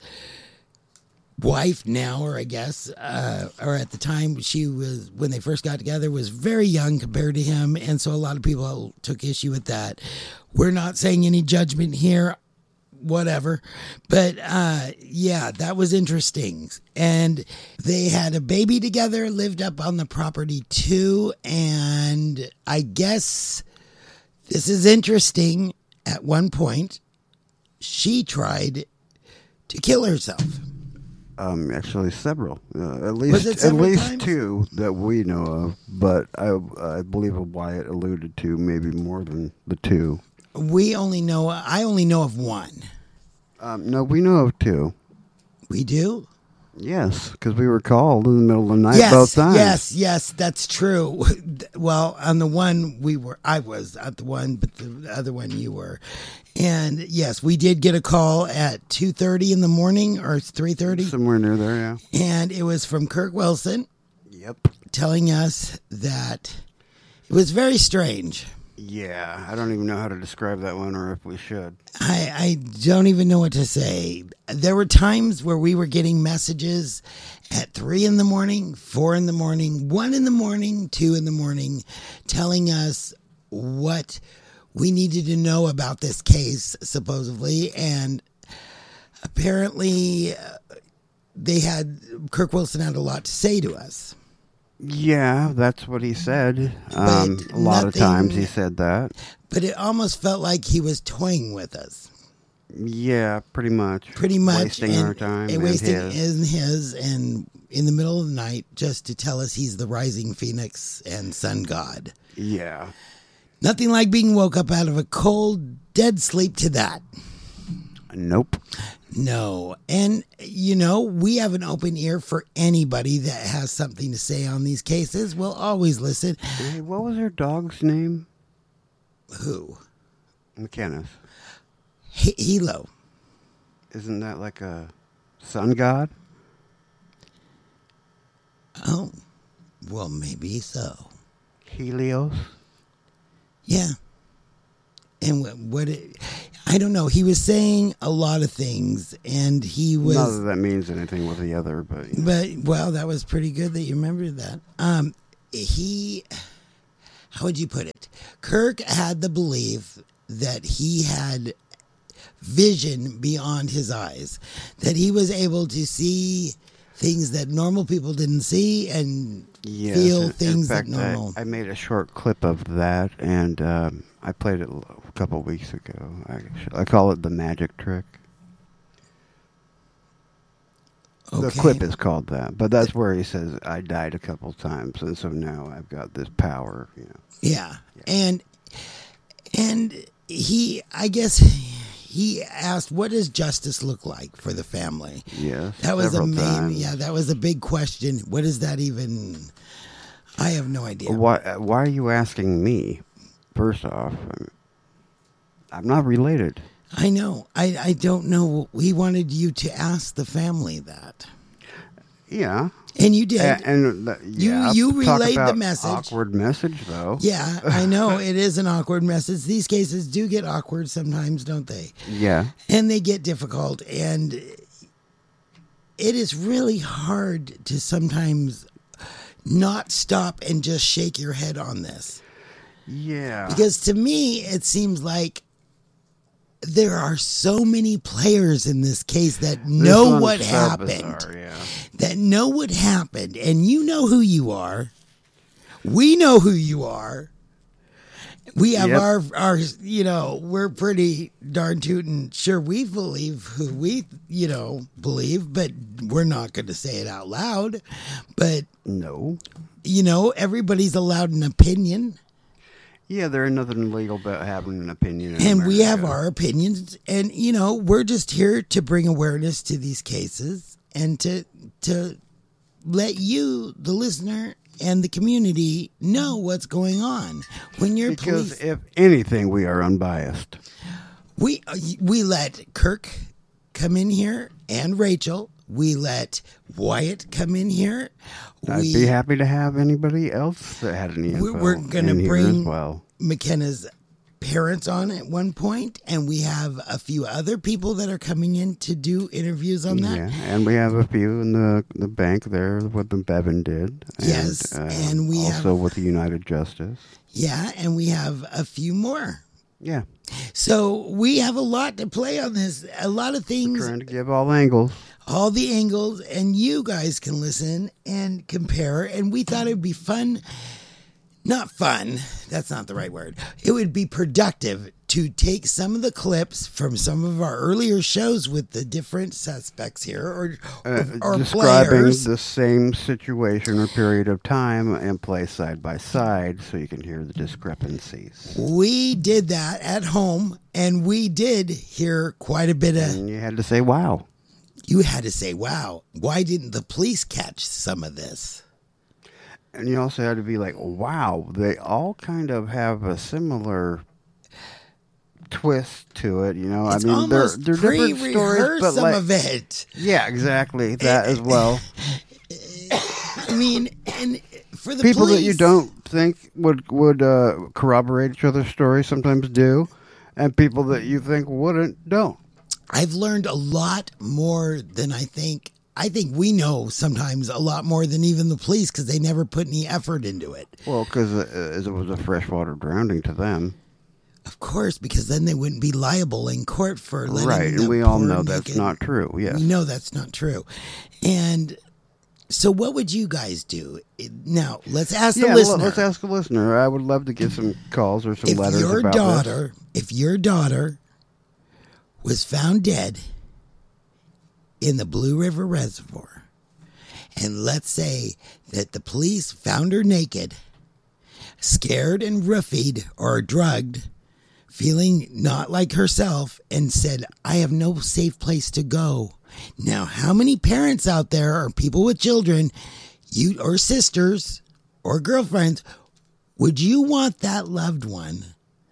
Speaker 2: wife now, or I guess, uh, or at the time she was, when they first got together, was very young compared to him. And so a lot of people took issue with that. We're not saying any judgment here, whatever. But uh, yeah, that was interesting. And they had a baby together, lived up on the property too. And I guess this is interesting. At one point, she tried to kill herself.
Speaker 1: Um, actually, several. Uh, at
Speaker 2: Was
Speaker 1: least
Speaker 2: it
Speaker 1: at
Speaker 2: several
Speaker 1: least
Speaker 2: times?
Speaker 1: two that we know of. But I I believe Wyatt alluded to maybe more than the two.
Speaker 2: We only know, I only know of one.
Speaker 1: Um, no, we know of two.
Speaker 2: We do?
Speaker 1: Yes, because we were called in the middle of the night
Speaker 2: Yes,
Speaker 1: both times.
Speaker 2: yes, yes, that's true. Well, on the one we were, I was at the one, but the other one you were. And yes, we did get a call at two thirty in the morning or three thirty.
Speaker 1: Somewhere near there, yeah.
Speaker 2: And it was from Kirk Wilson
Speaker 1: Yep.
Speaker 2: telling us that it was very strange.
Speaker 1: Yeah, I don't even know how to describe that one or if we should.
Speaker 2: I, I don't even know what to say. There were times where we were getting messages at three in the morning, four in the morning, one in the morning, two in the morning, telling us what we needed to know about this case, supposedly. And apparently, uh, they had, Kirk Wilson had a lot to say to us.
Speaker 1: Yeah, that's what he said. Um,
Speaker 2: But
Speaker 1: a lot of times
Speaker 2: nothing-
Speaker 1: he said that.
Speaker 2: But it almost felt like he was toying with us.
Speaker 1: Yeah, pretty much.
Speaker 2: Pretty much.
Speaker 1: Wasting
Speaker 2: and,
Speaker 1: our time.
Speaker 2: And
Speaker 1: and
Speaker 2: wasting
Speaker 1: his.
Speaker 2: in his and in the middle of the night just to tell us he's the rising phoenix and sun god.
Speaker 1: Yeah.
Speaker 2: Nothing like being woke up out of a cold, dead sleep to that.
Speaker 1: Nope.
Speaker 2: No. And, you know, we have an open ear for anybody that has something to say on these cases. We'll always listen.
Speaker 1: Hey, what was her dog's name?
Speaker 2: Who?
Speaker 1: McKenna's.
Speaker 2: H- Hilo.
Speaker 1: Isn't that like a sun god?
Speaker 2: Oh, well, maybe so.
Speaker 1: Helios?
Speaker 2: Yeah. And what, what it, I don't know. He was saying a lot of things, and he was.
Speaker 1: Not that that means anything with the other, but
Speaker 2: But well, that was pretty good that you remembered that. Um, he, how would you put it? Kirk had the belief that he had vision beyond his eyes, that he was able to see things that normal people didn't see and
Speaker 1: yes,
Speaker 2: feel
Speaker 1: in- in
Speaker 2: things
Speaker 1: fact,
Speaker 2: that normal.
Speaker 1: I, I made a short clip of that, and um, I played it a couple of weeks ago. I, I call it the magic trick. The
Speaker 2: Okay.
Speaker 1: clip is called that, but that's where he says, "I died a couple times, and so now I've got this power." You know.
Speaker 2: Yeah. And and he I guess he asked, what does justice look like for the family?
Speaker 1: Yes,
Speaker 2: That was a
Speaker 1: several
Speaker 2: main
Speaker 1: times.
Speaker 2: yeah, that was a big question. What is that even? I have no idea.
Speaker 1: Why? Why are you asking me? First off, I'm- I'm not related.
Speaker 2: I know. I I don't know. He wanted you to ask the family that.
Speaker 1: Yeah,
Speaker 2: And you did.
Speaker 1: A- and, uh,
Speaker 2: You-
Speaker 1: yeah,
Speaker 2: you
Speaker 1: talk
Speaker 2: relayed the
Speaker 1: about
Speaker 2: message.
Speaker 1: Awkward message, though.
Speaker 2: Yeah, I know it is an awkward message. These cases do get awkward sometimes, don't they?
Speaker 1: Yeah.
Speaker 2: And they get difficult, and it is really hard to sometimes not stop and just shake your head on this.
Speaker 1: Yeah.
Speaker 2: Because to me, it seems like there are so many players in this case that
Speaker 1: This
Speaker 2: know
Speaker 1: one's
Speaker 2: what
Speaker 1: so
Speaker 2: happened.
Speaker 1: bizarre, yeah.
Speaker 2: That know what happened, and you know who you are. We know who you are. We have
Speaker 1: Yep.
Speaker 2: our, our, you know, we're pretty darn tootin' sure we believe who we, you know, believe, but we're not going to say it out loud. But
Speaker 1: No.
Speaker 2: you know, everybody's allowed an opinion.
Speaker 1: Yeah, there's nothing illegal about having an opinion. In
Speaker 2: And we have
Speaker 1: America.
Speaker 2: our opinions. And, you know, we're just here to bring awareness to these cases and to to let you, the listener, and the community know what's going on. When you're
Speaker 1: Because
Speaker 2: police,
Speaker 1: if anything, we are unbiased.
Speaker 2: we we let Kirk come in here and Rachel. We let Wyatt come in here.
Speaker 1: I'd
Speaker 2: We,
Speaker 1: be happy to have anybody else that had any info
Speaker 2: we- we're going to
Speaker 1: in here
Speaker 2: bring
Speaker 1: as well.
Speaker 2: McKenna's parents on at one point, and we have a few other people that are coming in to do interviews on that.
Speaker 1: Yeah, and we have a few in the the bank there, what the Bevan did. And,
Speaker 2: Yes,
Speaker 1: uh,
Speaker 2: and we
Speaker 1: also
Speaker 2: have-
Speaker 1: with the United Justice.
Speaker 2: Yeah, and we have a few more.
Speaker 1: Yeah,
Speaker 2: So we have a lot to play on this. A lot of things,
Speaker 1: trying to give all angles.
Speaker 2: all the angles, and you guys can listen and compare. And we thought it would be fun. Not fun. That's not the right word. It would be productive to take some of the clips from some of our earlier shows with the different suspects here or,
Speaker 1: Uh,
Speaker 2: or
Speaker 1: describing
Speaker 2: players.
Speaker 1: the same situation or period of time and play side by side so you can hear the discrepancies.
Speaker 2: We did that at home, and we did hear quite a bit of.
Speaker 1: And you had to say, wow.
Speaker 2: You had to say, wow, why didn't the police catch some of this?
Speaker 1: And you also had to be like, wow, they all kind of have a similar twist to it, you know.
Speaker 2: It's
Speaker 1: I mean, they're
Speaker 2: almost
Speaker 1: they're different stories,
Speaker 2: pre-rehearsed
Speaker 1: but
Speaker 2: some
Speaker 1: like,
Speaker 2: of it.
Speaker 1: yeah, exactly that as well.
Speaker 2: I mean, and for the
Speaker 1: People
Speaker 2: police,
Speaker 1: that you don't think would would uh, corroborate each other's stories sometimes do, and people that you think wouldn't don't.
Speaker 2: I've learned a lot more than I think. I think we know sometimes a lot more than even the police because they never put any effort into it.
Speaker 1: Well, because uh, it was a freshwater drowning to them,
Speaker 2: Of course, because then they wouldn't be liable in court for letting
Speaker 1: right?
Speaker 2: the
Speaker 1: And we all
Speaker 2: poor
Speaker 1: know that's
Speaker 2: naked-
Speaker 1: not true. Yes.
Speaker 2: We know that's not true. And so what would you guys do? Now, let's ask the
Speaker 1: Yeah,
Speaker 2: listener.
Speaker 1: let's ask the listener. I would love to get some calls or some
Speaker 2: if
Speaker 1: letters
Speaker 2: your
Speaker 1: about
Speaker 2: daughter, if your daughter was found dead in the Blue River Reservoir, and let's say that the police found her naked, scared and roofied or drugged, feeling not like herself, and said, I have no safe place to go. Now, how many parents out there or people with children, you or sisters or girlfriends, would you want that loved one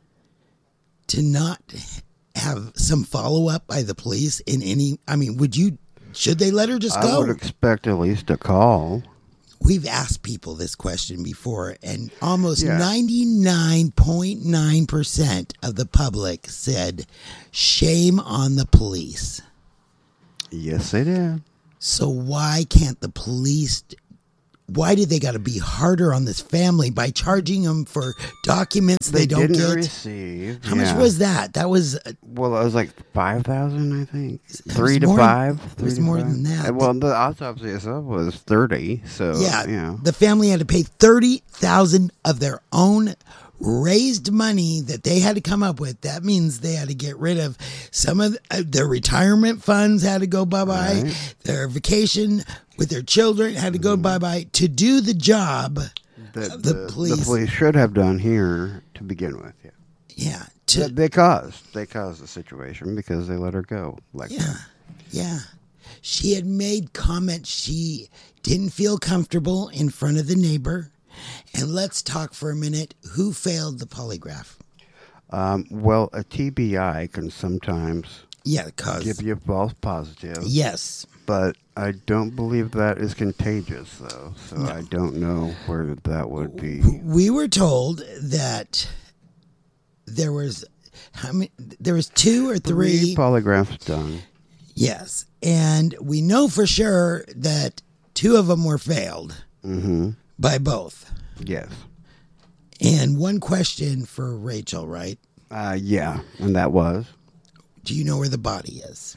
Speaker 2: to not have some follow up by the police in any? I mean, would you? Should they let her just
Speaker 1: I
Speaker 2: go?
Speaker 1: would expect at least a call.
Speaker 2: We've asked people this question before, and almost
Speaker 1: Yeah.
Speaker 2: ninety-nine point nine percent of the public said, shame on the police.
Speaker 1: Yes, they did.
Speaker 2: So why can't the police, why do they got to be harder on this family by charging them for documents they,
Speaker 1: They,
Speaker 2: don't
Speaker 1: didn't
Speaker 2: get?
Speaker 1: receive.
Speaker 2: How
Speaker 1: yeah.
Speaker 2: much was that? That was, uh,
Speaker 1: Well, it was like five thousand, I think.
Speaker 2: was
Speaker 1: Three to
Speaker 2: more-
Speaker 1: five.
Speaker 2: it
Speaker 1: Three
Speaker 2: was
Speaker 1: to
Speaker 2: more
Speaker 1: five.
Speaker 2: than that.
Speaker 1: Uh, Well, the autopsy itself was thirty. So
Speaker 2: yeah,
Speaker 1: yeah.
Speaker 2: the family had to pay thirty thousand of their own raised money that they had to come up with. That means they had to get rid of some of the, uh, their retirement funds had to go bye-bye.
Speaker 1: Right.
Speaker 2: Their vacation with their children had to go bye-bye to do the job.
Speaker 1: that
Speaker 2: the
Speaker 1: the,
Speaker 2: police-
Speaker 1: the police should have done here to begin with. Yeah.
Speaker 2: Yeah.
Speaker 1: They,
Speaker 2: To,
Speaker 1: they caused they caused the situation because they let her go. Like
Speaker 2: yeah. Yeah. She had made comments she didn't feel comfortable in front of the neighbor. And let's talk for a minute. Who failed the polygraph?
Speaker 1: Um, well, a T B I can sometimes
Speaker 2: Yeah, cause
Speaker 1: give you a false positive,
Speaker 2: yes.
Speaker 1: but I don't believe that is contagious, though. So I don't know where that would be.
Speaker 2: We were told that there was how many? There was two or three.
Speaker 1: Three polygraphs done.
Speaker 2: Yes, and we know for sure that two of them were failed
Speaker 1: Mm-hmm.
Speaker 2: by both.
Speaker 1: Yes.
Speaker 2: And one question for Rachel, right?
Speaker 1: Uh, yeah, and that was.
Speaker 2: Do you know where the body is?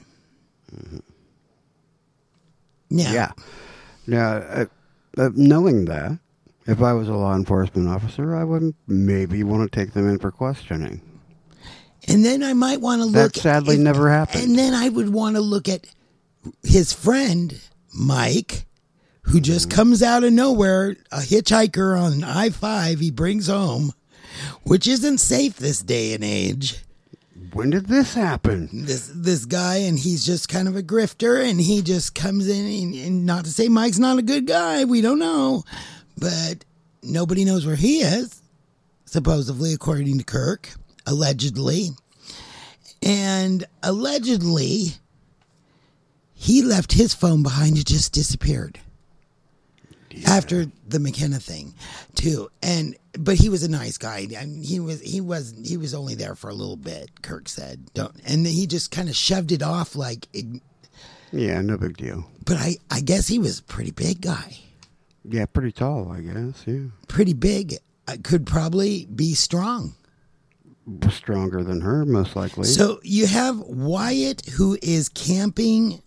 Speaker 2: Now,
Speaker 1: Yeah. Now, uh, uh, knowing that, if I was a law enforcement officer, I would maybe want to take them in for questioning.
Speaker 2: and then I might want to
Speaker 1: That
Speaker 2: look.
Speaker 1: sadly
Speaker 2: if-
Speaker 1: never happened.
Speaker 2: And then I would want to look at his friend Mike, who just comes out of nowhere, a hitchhiker on I five he brings home, which isn't safe this day and age.
Speaker 1: When did this happen?
Speaker 2: This this guy, and he's just kind of a grifter, and he just comes in, and, and not to say Mike's not a good guy, we don't know, but nobody knows where he is, supposedly, according to Kirk, allegedly. And allegedly, he left his phone behind. It just disappeared. Yeah. After the McKenna thing, too. And but he was a nice guy. I mean, he was he was he was only there for a little bit. Kirk said, "Don't," and he just kind of shoved it off like.
Speaker 1: Yeah, no big deal.
Speaker 2: But I I guess he was a pretty big guy.
Speaker 1: Yeah, pretty tall, I guess. Yeah,
Speaker 2: pretty big. I could probably be strong.
Speaker 1: Stronger than her, most likely.
Speaker 2: So you have Wyatt, who is camping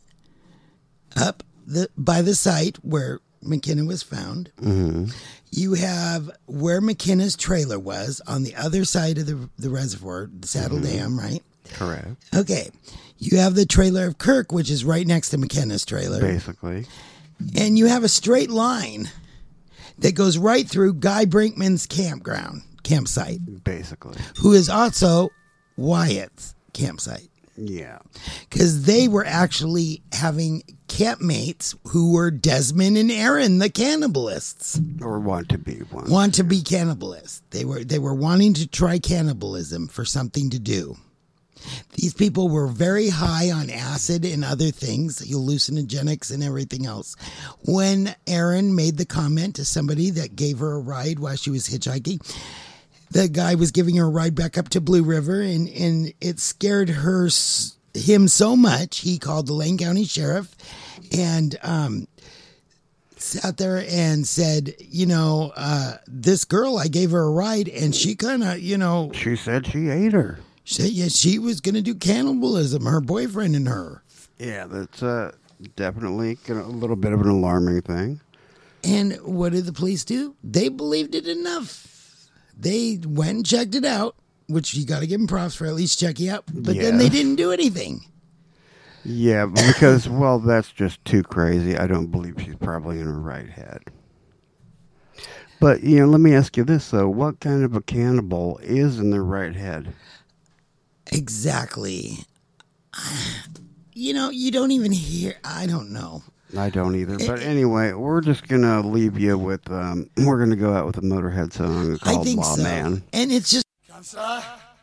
Speaker 2: up the by the site where McKenna was found.
Speaker 1: Mm-hmm.
Speaker 2: You have where McKenna's trailer was on the other side of the, the reservoir, the Saddle mm-hmm. Dam, right?
Speaker 1: Correct.
Speaker 2: Okay. You have the trailer of Kirk, which is right next to McKenna's trailer.
Speaker 1: Basically.
Speaker 2: And you have a straight line that goes right through Guy Brinkman's campground, campsite.
Speaker 1: Basically.
Speaker 2: Who is also Wyatt's campsite.
Speaker 1: Yeah.
Speaker 2: Because they were actually having campmates who were Desmond and Aaron, the cannibalists.
Speaker 1: Or want to be one.
Speaker 2: Want to be cannibalists. They were they were wanting to try cannibalism for something to do. These people were very high on acid and other things, hallucinogenics and everything else. When Aaron made the comment to somebody that gave her a ride while she was hitchhiking, the guy was giving her a ride back up to Blue River, and, and it scared her him so much, he called the Lane County Sheriff and um, sat there and said, you know, uh, this girl, I gave her a ride, and she kind of, you know...
Speaker 1: She said she ate her.
Speaker 2: She said, yeah, she was going to do cannibalism, her boyfriend and her.
Speaker 1: Yeah, that's uh, definitely a little bit of an alarming thing.
Speaker 2: And what did the police do? They believed it enough. They went and checked it out, which you got to give them props for at least checking out. But
Speaker 1: yeah.
Speaker 2: then they didn't do anything.
Speaker 1: Yeah, because, well, that's just too crazy. I don't believe she's probably in her right head. But, you know, let me ask you this, though. What kind of a cannibal is in their right head?
Speaker 2: Exactly. You know, you don't even hear, I don't know.
Speaker 1: I don't either. But anyway, we're just going to leave you with, um, we're going to go out with a Motorhead song called
Speaker 2: I think
Speaker 1: Law
Speaker 2: so.
Speaker 1: Man.
Speaker 2: And it's just...
Speaker 6: Come, sir.